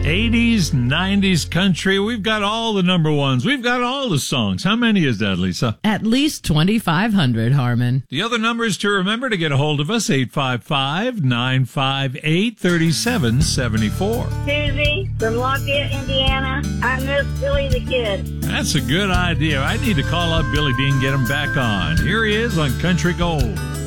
80s, 90s country. We've got all the number ones. We've got all the songs. How many is that, Lisa? At least 2,500, Harmon. The other numbers to remember to get a hold of us, 855-958-3774. Susie from Lafayette, Indiana. I miss Billy the Kid. That's a good idea. I need to call up Billy Dean and get him back on. Here he is on Country Gold.